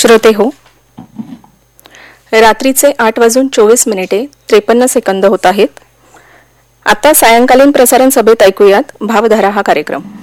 श्रोते हो, रात्रीचे 8:24:53 होत आहेत. आता सायंकालीन प्रसारण सभेत ऐकूयात भावधारा हा कार्यक्रम.